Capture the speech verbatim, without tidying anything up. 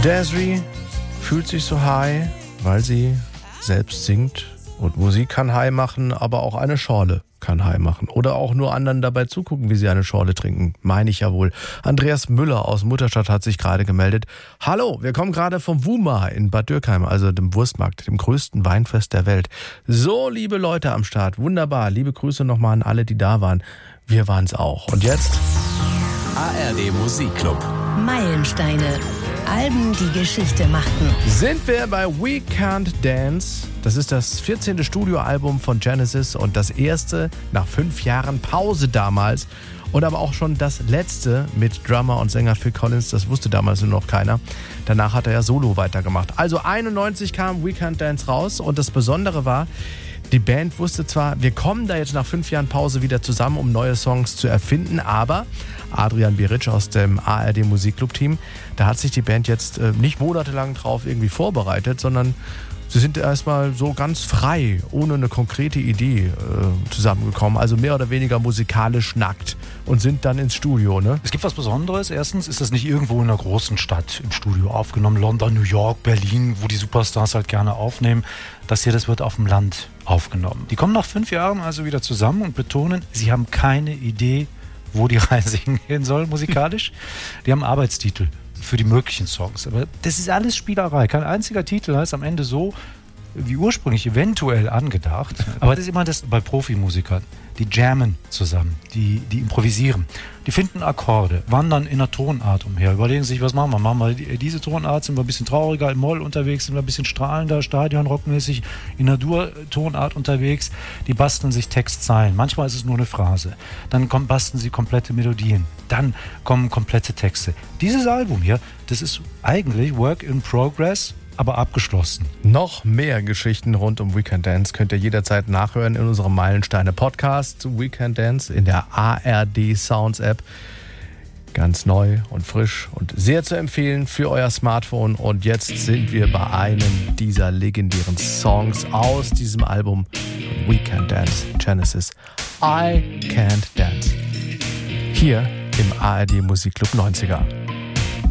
Desiree fühlt sich so high, weil sie selbst singt. Und Musik kann high machen, aber auch eine Schorle kann high machen. Oder auch nur anderen dabei zugucken, wie sie eine Schorle trinken. Meine ich ja wohl. Andreas Müller aus Mutterstadt hat sich gerade gemeldet. Hallo, wir kommen gerade vom WUMA in Bad Dürkheim, also dem Wurstmarkt, dem größten Weinfest der Welt. So, liebe Leute am Start, wunderbar. Liebe Grüße nochmal an alle, die da waren. Wir waren's auch. Und jetzt? A R D Musikclub. Meilensteine. Alben, die Geschichte machten. Sind wir bei We Can't Dance. Das ist das vierzehnte Studioalbum von Genesis und das erste nach fünf Jahren Pause damals. Und aber auch schon das letzte mit Drummer und Sänger Phil Collins. Das wusste damals nur noch keiner. Danach hat er ja solo weitergemacht. Also einundneunzig kam We Can't Dance raus und das Besondere war, die Band wusste zwar, wir kommen da jetzt nach fünf Jahren Pause wieder zusammen, um neue Songs zu erfinden, aber Adrian Biric aus dem A R D Musikclub-Team, da hat sich die Band jetzt äh, nicht monatelang drauf irgendwie vorbereitet, sondern sie sind erstmal so ganz frei, ohne eine konkrete Idee äh, zusammengekommen, also mehr oder weniger musikalisch nackt und sind dann ins Studio, ne? Es gibt was Besonderes. Erstens ist das nicht irgendwo in einer großen Stadt im Studio aufgenommen, London, New York, Berlin, wo die Superstars halt gerne aufnehmen. Das hier, das wird auf dem Land aufgenommen. Die kommen nach fünf Jahren also wieder zusammen und betonen, sie haben keine Idee, wo die Reise hingehen soll musikalisch. Die haben einen Arbeitstitel für die möglichen Songs. Aber das ist alles Spielerei. Kein einziger Titel heißt am Ende so, wie ursprünglich eventuell angedacht. Aber das ist immer das bei Profimusikern. Die jammen zusammen, die, die improvisieren. Die finden Akkorde, wandern in einer Tonart umher, überlegen sich, was machen wir? Machen wir diese Tonart, sind wir ein bisschen trauriger, im Moll unterwegs, sind wir ein bisschen strahlender, Stadionrockmäßig, in einer Dur-Tonart unterwegs. Die basteln sich Textzeilen. Manchmal ist es nur eine Phrase. Dann kommen, basteln sie komplette Melodien. Dann kommen komplette Texte. Dieses Album hier, das ist eigentlich Work in Progress, aber abgeschlossen. Noch mehr Geschichten rund um We Can't Dance könnt ihr jederzeit nachhören in unserem Meilensteine-Podcast We Can't Dance in der A R D Sounds App. Ganz neu und frisch und sehr zu empfehlen für euer Smartphone. Und jetzt sind wir bei einem dieser legendären Songs aus diesem Album We Can't Dance, Genesis. I Can't Dance. Hier im A R D Musikclub neunziger.